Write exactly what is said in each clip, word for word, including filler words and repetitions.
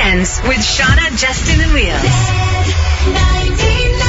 Weekends with Shauna, Justin, and Wheels.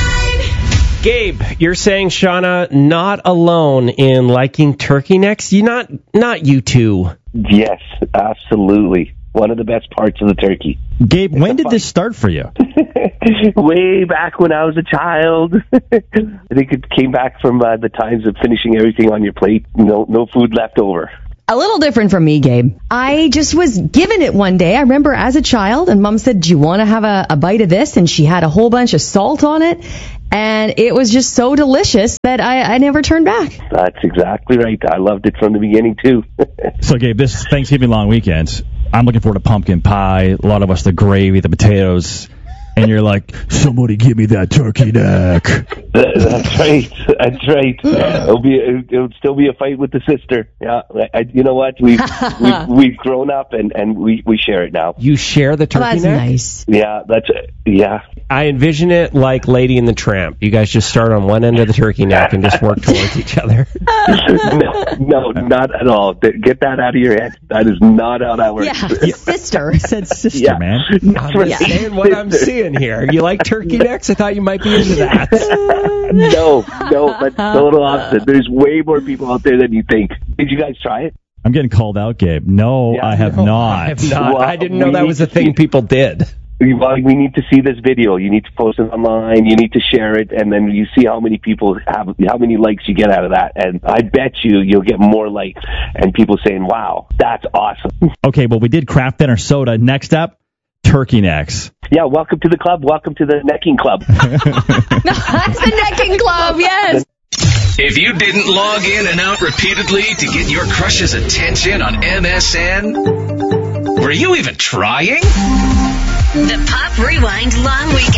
Gabe, you're saying, Shauna, not alone in liking turkey necks? You not not you two. Yes, absolutely. One of the best parts of the turkey. Gabe, when did this start for you? Way back when I was a child. I think it came back from uh, the times of finishing everything on your plate. No, no food left over. A little different from me, Gabe. I just was given it one day. I remember as a child, and Mom said, do you want to have a, a bite of this? And she had a whole bunch of salt on it. And it was just so delicious that I, I never turned back. That's exactly right. I loved it from the beginning, too. So, Gabe, this Thanksgiving long weekend, I'm looking forward to pumpkin pie. A lot of us, the gravy, the potatoes. And you're like, somebody give me that turkey neck. That's right. That's right. It'll be. It'll still be a fight with the sister. Yeah. I, you know what? We've we've, we've grown up and, and we, we share it now. You share the turkey oh, that's neck? Nice. Yeah. That's yeah. I envision it like Lady and the Tramp. You guys just start on one end of the turkey neck and just work towards each other. no, no, not at all. Get that out of your head. That is not how that works. Yeah, sister. I said sister, yeah. man. I'm just saying what I'm seeing here. You like turkey necks? I thought you might be into that. no, no, that's total opposite. There's way more people out there than you think. Did you guys try it? I'm getting called out, Gabe. No, yeah, I have no, not. I have not. Well, I didn't know that was a thing people did. Well, we need to see this video. You need to post it online. You need to share it, and then you see how many people have, how many likes you get out of that. And I bet you you'll get more likes and people saying, "Wow, that's awesome." Okay, well, we did craft dinner soda. Next up, turkey necks. Yeah, welcome to the club. Welcome to the necking club. That's the necking club. Yes. If you didn't log in and out repeatedly to get your crush's attention on M S N, were you even trying? The Pop Rewind Long Weekend.